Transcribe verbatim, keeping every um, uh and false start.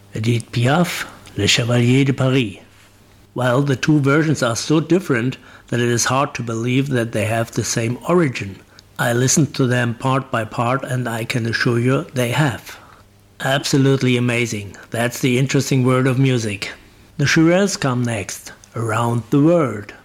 Edith Piaf, Le Chevalier de Paris. Well, the two versions are so different that it is hard to believe that they have the same origin. I listened to them part by part and I can assure you they have. Absolutely amazing. That's the interesting world of music. The Shirelles come next, Around the World.